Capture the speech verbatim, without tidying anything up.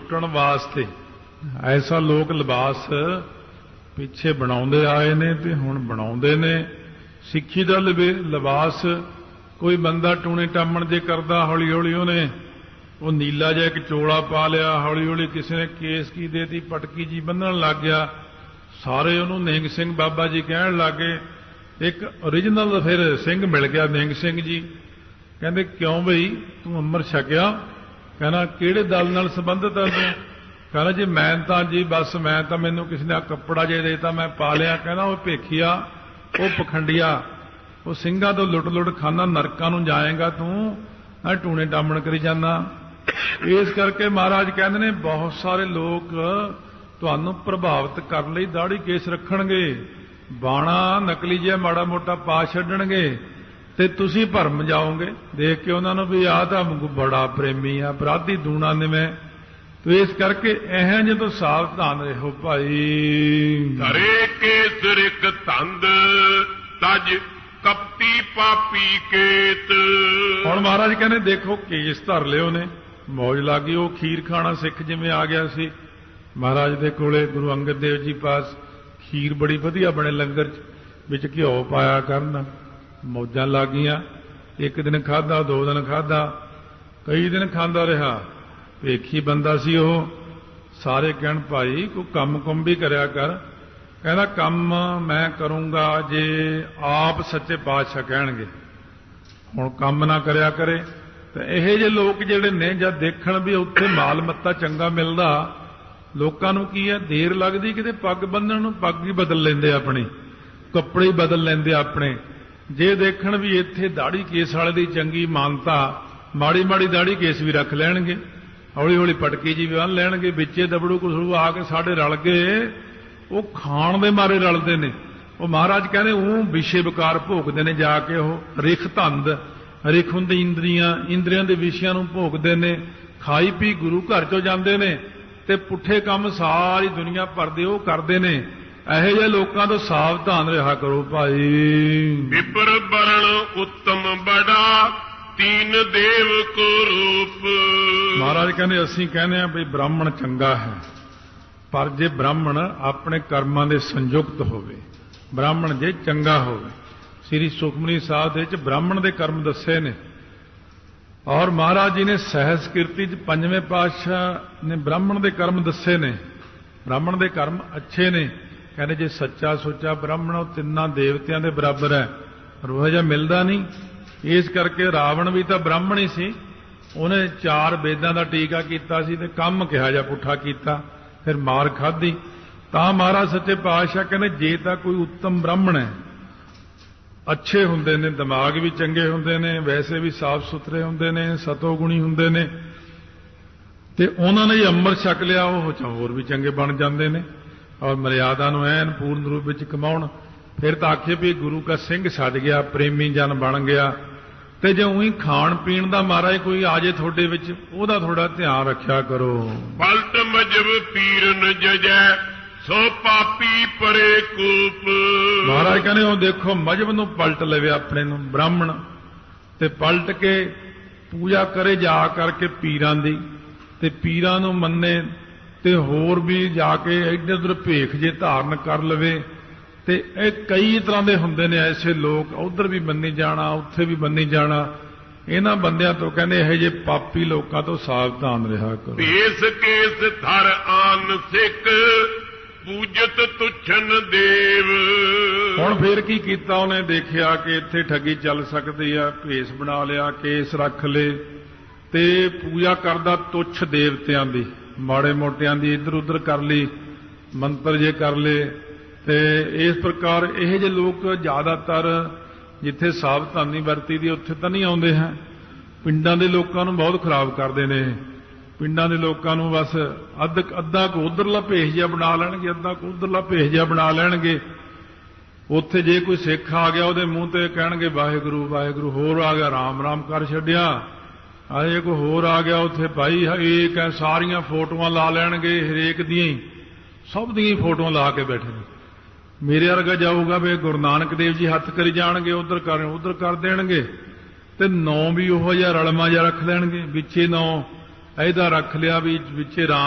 ਲੁੱਟਣ ਵਾਸਤੇ ਐਸਾ ਲੋਕ ਲਿਬਾਸ ਪਿੱਛੇ ਬਣਾਉਂਦੇ ਆਏ ਨੇ ਤੇ ਹੁਣ ਬਣਾਉਂਦੇ ਨੇ। ਸਿੱਖੀ ਦਾ ਲਿਬਾਸ ਕੋਈ ਬੰਦਾ ਟੂਣੇ ਟਾਮਣ ਜੇ ਕਰਦਾ, ਹੌਲੀ ਹੌਲੀ ਉਹਨੇ ਉਹ ਨੀਲਾ ਜਿਹਾ ਇੱਕ ਚੋਲਾ ਪਾ ਲਿਆ, ਹੌਲੀ ਹੌਲੀ ਕਿਸੇ ਨੇ ਕੇਸ ਕੀ ਦੇਤੀ, ਪਟਕੀ ਜੀ ਬੰਨਣ ਲੱਗ ਗਿਆ, ਸਾਰੇ ਉਹਨੂੰ ਨਿਹੰਗ ਸਿੰਘ ਬਾਬਾ ਜੀ ਕਹਿਣ ਲੱਗੇ। ਇੱਕ ਓਰੀਜਨਲ ਫਿਰ ਸਿੰਘ ਮਿਲ ਗਿਆ ਨਿਹੰਗ ਸਿੰਘ ਜੀ। ਕਹਿੰਦੇ ਕਿਉਂ ਬਈ ਤੂੰ ਅੰਮ੍ਰਿਤ ਛਕਿਆ? ਕਹਿੰਦਾ ਕਿਹੜੇ ਦਲ ਨਾਲ ਸੰਬੰਧਿਤ ਹੈ ਤੂੰ? ਕਹਿੰਦਾ ਜੀ ਮੈਂ ਤਾਂ ਜੀ ਬਸ ਮੈਂ ਤਾਂ ਮੈਨੂੰ ਕਿਸੇ ਨੇ ਕੱਪੜਾ ਜੇ ਦੇਤਾ ਮੈਂ ਪਾ ਲਿਆ। ਕਹਿੰਦਾ ਉਹ ਭੇਖੀਆ, ਉਹ ਪਖੰਡੀਆ, ਉਹ ਸਿੰਘਾਂ ਤੋਂ ਲੁੱਟ ਲੁੱਟ ਖਾਨਾ, ਨਰਕਾਂ ਨੂੰ ਜਾਏਗਾ ਤੂੰ, ਆ ਟੂਣੇ ਟਾਮਣ ਕਰੀ ਜਾਂਦਾ। ਇਸ ਕਰਕੇ ਮਹਾਰਾਜ ਕਹਿੰਦੇ ਨੇ ਬਹੁਤ ਸਾਰੇ ਲੋਕ ਤੁਹਾਨੂੰ ਪ੍ਰਭਾਵਿਤ ਕਰਨ ਲਈ ਦਾੜੀ ਕੇਸ ਰੱਖਣਗੇ, ਬਾਣਾ ਨਕਲੀ ਜਿਹਾ ਮਾੜਾ ਮੋਟਾ ਪਾ ਛੱਡਣਗੇ ਤੇ ਤੁਸੀਂ ਭਰਮ ਜਾਓਗੇ। ਦੇਖ ਕੇ ਉਹਨਾਂ ਨੂੰ ਵੀ ਆਹ ਤਾਂ ਬੜਾ ਪ੍ਰੇਮੀ ਆ, ਅਪਰਾਧੀ ਦੂਣਾ ਨਿਵੇਂ। ਤੇ ਇਸ ਕਰਕੇ ਇਹ ਜਦੋਂ ਸਾਵਧਾਨ ਰਹੋ ਭਾਈ। ਧਰੇ ਕੇਸ ਰਿਕ ਧੰਦ ਤਜ ਕਪਟੀ ਪਾਪੀ ਕੇਤ। ਹੁਣ ਮਹਾਰਾਜ ਕਹਿੰਦੇ ਦੇਖੋ ਕੇਸ ਧਰ ਲਿਓ ਨੇ, ਮੌਜ ਲੱਗੀ। ਉਹ ਖੀਰ ਖਾਣਾ ਸਿੱਖ ਜਿਵੇਂ ਆ ਗਿਆ ਸੀ ਮਹਾਰਾਜ ਦੇ ਕੋਲੇ, ਗੁਰੂ ਅੰਗਦ ਦੇਵ ਜੀ ਪਾਸ ਖੀਰ ਬੜੀ ਵਧੀਆ ਬਣੇ ਲੰਗਰ ਚ, ਵਿੱਚ ਘਿਓ ਪਾਇਆ ਕਰਨ, ਮੌਜਾਂ ਲੱਗ ਗਈਆਂ। ਇੱਕ ਦਿਨ ਖਾਧਾ, ਦੋ ਦਿਨ ਖਾਧਾ, ਕਈ ਦਿਨ ਖਾਂਦਾ ਰਿਹਾ। ਵੇਖੀ ਬੰਦਾ ਸੀ ਉਹ। ਸਾਰੇ ਕਹਿਣ ਭਾਈ ਕੋਈ ਕੰਮ ਕੁੰਮ ਵੀ ਕਰਿਆ ਕਰ। ਕਹਿੰਦਾ ਕੰਮ ਮੈਂ ਕਰੂੰਗਾ ਜੇ ਆਪ ਸੱਚੇ ਪਾਤਸ਼ਾਹ ਕਹਿਣਗੇ। ਹੁਣ ਕੰਮ ਨਾ ਕਰਿਆ ਕਰੇ ਤੇ ਇਹੋ ਜਿਹੇ ਲੋਕ ਜਿਹੜੇ ਨੇ ਜਦ ਦੇਖਣ ਵੀ ਉੱਥੇ ਮਾਲ ਮੱਤਾ ਚੰਗਾ ਮਿਲਦਾ, ਲੋਕਾਂ ਨੂੰ ਕੀ ਹੈ ਦੇਰ ਲੱਗਦੀ ਕਿਤੇ ਪੱਗ ਬੰਨਣ ਨੂੰ, ਪੱਗ ਹੀ ਬਦਲ ਲੈਂਦੇ ਆਪਣੀ, ਕੱਪੜੇ ਹੀ ਬਦਲ ਲੈਂਦੇ ਆਪਣੇ। ਜੇ ਦੇਖਣ ਵੀ ਇੱਥੇ ਦਾੜੀ ਕੇਸ ਵਾਲੇ ਦੀ ਚੰਗੀ ਮਾਨਤਾ, ਮਾੜੀ ਮਾੜੀ ਦਾੜੀ ਕੇਸ ਵੀ ਰੱਖ ਲੈਣਗੇ, ਹੌਲੀ ਹੌਲੀ ਪਟਕੀ ਜੀ ਵੀ ਬੰਨ੍ਹ ਲੈਣਗੇ। ਵਿੱਚੇ ਦਬੜੂ ਕੁਸੜੂ ਆ ਕੇ ਸਾਡੇ ਰਲ ਗਏ, ਉਹ ਖਾਣ ਦੇ ਮਾਰੇ ਰਲਦੇ ਨੇ। ਉਹ ਮਹਾਰਾਜ ਕਹਿੰਦੇ ਉਹ ਵਿਸ਼ੇ ਵਿਕਾਰ ਭੋਗਦੇ ਨੇ ਜਾ ਕੇ। ਉਹ ਰਿਖ ਧੰਦ, ਰਿਖ ਹੁੰਦੀ ਇੰਦਰੀਆਂ, ਇੰਦਰੀਆਂ ਦੇ ਵਿਸ਼ਿਆਂ ਨੂੰ ਭੋਗਦੇ ਨੇ। ਖਾਈ ਪੀ ਗੁਰੂ ਘਰ ਚੋਂ ਜਾਂਦੇ ਨੇ ਤੇ ਪੁੱਠੇ ਕੰਮ ਸਾਰੀ ਦੁਨੀਆ ਭਰ ਦੇ ਉਹ ਕਰਦੇ ਨੇ। ਇਹੋ ਜਿਹੇ ਲੋਕਾਂ ਤੋਂ ਸਾਵਧਾਨ ਰਿਹਾ ਕਰੋ ਭਾਈ। ਵਿਪਰ ਬਰਣ ਉੱਤਮ ਬੜਾ ਤੀਨ ਦੇਵ ਕੋ ਰੂਪ। ਮਹਾਰਾਜ ਕਹਿੰਦੇ ਅਸੀਂ ਕਹਿੰਦੇ ਆ ਵੀ ਬ੍ਰਾਹਮਣ ਚੰਗਾ ਹੈ, ਪਰ ਜੇ ਬ੍ਰਾਹਮਣ ਆਪਣੇ ਕਰਮਾਂ ਦੇ ਸੰਯੁਕਤ ਹੋਵੇ, ਬ੍ਰਾਹਮਣ ਜੇ ਚੰਗਾ ਹੋਵੇ। ਸ੍ਰੀ ਸੁਖਮਨੀ ਸਾਹਿਬ ਦੇ ਵਿੱਚ ਬ੍ਰਾਹਮਣ ਦੇ ਕਰਮ ਦੱਸੇ ਨੇ, ਔਰ ਮਹਾਰਾਜ ਜੀ ਨੇ ਸਹਿਜ ਕੀਰਤੀ ਚ ਪੰਜਵੇਂ ਪਾਤਸ਼ਾਹ ਨੇ ਬ੍ਰਾਹਮਣ ਦੇ ਕਰਮ ਦੱਸੇ ਨੇ। ਬ੍ਰਾਹਮਣ ਦੇ ਕਰਮ ਅੱਛੇ ਨੇ। ਕਹਿੰਦੇ ਜੇ ਸੱਚਾ ਸੁੱਚਾ ਬ੍ਰਾਹਮਣ ਉਹ ਤਿੰਨਾਂ ਦੇਵਤਿਆਂ ਦੇ ਬਰਾਬਰ ਹੈ, ਰੋਹ ਜਿਹਾ ਮਿਲਦਾ ਨਹੀਂ। ਇਸ ਕਰਕੇ ਰਾਵਣ ਵੀ ਤਾਂ ਬ੍ਰਾਹਮਣ ਹੀ ਸੀ, ਉਹਨੇ ਚਾਰ ਵੇਦਾਂ ਦਾ ਟੀਕਾ ਕੀਤਾ ਸੀ ਤੇ ਕੰਮ ਕਿਹਾ ਜਾਂ ਪੁੱਠਾ ਕੀਤਾ, ਫਿਰ ਮਾਰ ਖਾਧੀ। ਤਾਂ ਮਹਾਰਾਜ ਸੱਚੇ ਪਾਤਸ਼ਾਹ ਕਹਿੰਦੇ ਜੇ ਤਾਂ ਕੋਈ ਉੱਤਮ ਬ੍ਰਾਹਮਣ ਹੈ, ਅੱਛੇ ਹੁੰਦੇ ਨੇ, ਦਿਮਾਗ ਵੀ ਚੰਗੇ ਹੁੰਦੇ ਨੇ, ਵੈਸੇ ਵੀ ਸਾਫ਼ ਸੁਥਰੇ ਹੁੰਦੇ ਨੇ, ਸਤੋ ਗੁਣੀ ਹੁੰਦੇ ਨੇ, ਤੇ ਉਹਨਾਂ ਨੇ ਅੰਮ੍ਰਿਤ ਛਕ ਲਿਆ, ਉਹ ਹੋਰ ਵੀ ਚੰਗੇ ਬਣ ਜਾਂਦੇ ਨੇ ਔਰ ਮਰਿਆਦਾ ਨੂੰ ਐਨ ਪੂਰਨ ਰੂਪ ਵਿੱਚ ਕਮਾਉਣ। ਫਿਰ ਤਾਂ ਆਖੇ ਵੀ ਗੁਰੂ ਕਾ ਸਿੰਘ ਛੱਡ ਗਿਆ, ਪ੍ਰੇਮੀ ਜਨ ਬਣ ਗਿਆ। ਤੇ ਜੇ ਉਹੀ ਖਾਣ ਪੀਣ ਦਾ ਮਹਾਰਾਜ ਕੋਈ ਆ ਜੇ ਤੁਹਾਡੇ ਵਿੱਚ, ਉਹਦਾ ਥੋੜਾ ਧਿਆਨ ਰੱਖਿਆ ਕਰੋ। ਪਲਟ ਮਜਬ ਪੀਰਨ ਜਜੈ ਸੋ ਪਾਪੀ ਪਰੇ ਕੂਪ। ਮਹਾਰਾਜ ਕਹਿੰਦੇ ਉਹ ਦੇਖੋ ਮਜਬ ਨੂੰ ਪਲਟ ਲਵੇ ਆਪਣੇ ਨੂੰ ਬ੍ਰਾਹਮਣ, ਤੇ ਪਲਟ ਕੇ ਪੂਜਾ ਕਰੇ ਜਾ ਕਰਕੇ ਪੀਰਾਂ ਦੀ, ਤੇ ਪੀਰਾਂ ਨੂੰ ਮੰਨੇ, ਤੇ ਹੋਰ ਵੀ ਜਾ ਕੇ ਇੱਧਰ ਉੱਧਰ ਭੇਖ ਜੇ ਧਾਰਨ ਕਰ ਲਵੇ। ਤੇ ਇਹ ਕਈ ਤਰ੍ਹਾਂ ਦੇ ਹੁੰਦੇ ਨੇ ਐਸੇ ਲੋਕ, ਉਧਰ ਵੀ ਮੰਨੀ ਜਾਣਾ, ਉੱਥੇ ਵੀ ਮੰਨੀ ਜਾਣਾ। ਇਹਨਾਂ ਬੰਦਿਆਂ ਤੋਂ ਕਹਿੰਦੇ ਇਹੋ ਜਿਹੇ ਪਾਪੀ ਲੋਕਾਂ ਤੋਂ ਸਾਵਧਾਨ ਰਿਹਾ ਕਰੋ। ਭੇਸ ਕੇਸ ਧਰ ਆਨ ਸਿੱਖ ਪੂਜਤ ਤੁਛਨ ਦੇਵ। ਹੁਣ ਫੇਰ ਕੀ ਕੀਤਾ ਉਹਨੇ, ਦੇਖਿਆ ਕਿ ਇੱਥੇ ਠੱਗੀ ਚੱਲ ਸਕਦੀ ਆ, ਭੇਸ ਬਣਾ ਲਿਆ, ਕੇਸ ਰੱਖ ਲਏ ਤੇ ਪੂਜਾ ਕਰਦਾ ਤੁੱਛ ਦੇਵਤਿਆਂ ਦੀ, ਮਾੜੇ ਮੋਟਿਆਂ ਦੀ ਇੱਧਰ ਉੱਧਰ ਕਰ ਲਈ, ਮੰਤਰ ਜੇ ਕਰ ਲਏ। ਤੇ ਇਸ ਪ੍ਰਕਾਰ ਇਹੋ ਜਿਹੇ ਲੋਕ ਜ਼ਿਆਦਾਤਰ ਜਿੱਥੇ ਸਾਵਧਾਨੀ ਵਰਤੀ ਦੀ ਉੱਥੇ ਤਾਂ ਨਹੀਂ ਆਉਂਦੇ ਹੈ। ਪਿੰਡਾਂ ਦੇ ਲੋਕਾਂ ਨੂੰ ਬਹੁਤ ਖਰਾਬ ਕਰਦੇ ਨੇ। ਪਿੰਡਾਂ ਦੇ ਲੋਕਾਂ ਨੂੰ ਬਸ ਅੱਧ ਅੱਧਾ ਕੁ ਉੱਧਰਲਾ ਭੇਸ ਜਿਹਾ ਬਣਾ ਲੈਣਗੇ, ਅੱਧਾ ਕੁ ਉੱਧਰਲਾ ਭੇਸ ਜਿਹਾ ਬਣਾ ਲੈਣਗੇ। ਉੱਥੇ ਜੇ ਕੋਈ ਸਿੱਖ ਆ ਗਿਆ ਉਹਦੇ ਮੂੰਹ ਤੇ ਕਹਿਣਗੇ ਵਾਹਿਗੁਰੂ ਵਾਹਿਗੁਰੂ, ਹੋਰ ਆ ਗਿਆ ਰਾਮ ਰਾਮ ਕਰ ਛੱਡਿਆ। ਅਜੇ ਕੋਈ ਹੋਰ ਆ ਗਿਆ ਉੱਥੇ ਭਾਈ ਇਹ ਕਹਿ ਸਾਰੀਆਂ ਫੋਟੋਆਂ ਲਾ ਲੈਣਗੇ, ਹਰੇਕ ਦੀਆਂ ਹੀ, ਸਭ ਦੀਆਂ ਹੀ ਫੋਟੋਆਂ ਲਾ ਕੇ ਬੈਠੇ ਨੇ। ਮੇਰੇ ਵਰਗਾ ਜਾਊਗਾ ਵੀ ਗੁਰੂ ਨਾਨਕ ਦੇਵ ਜੀ ਹੱਥ ਕਰੀ ਜਾਣਗੇ, ਉਧਰ ਕਰ ਉਧਰ ਕਰ ਦੇਣਗੇ, ਤੇ ਨਾਂ ਵੀ ਉਹੋ ਜਿਹਾ ਰਲਮਾ ਜਿਹਾ ਰੱਖ ਲੈਣਗੇ। ਵਿੱਚੇ ਨਾਂ ਇਹਦਾ ਰੱਖ ਲਿਆ ਵੀ ਵਿੱਚੇ ਰਾਮ